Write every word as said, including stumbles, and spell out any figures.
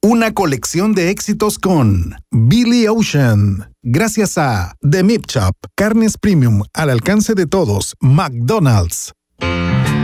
Una colección de éxitos con Billy Ocean. Gracias a The Meat Shop, carnes premium al alcance de todos. McDonald's.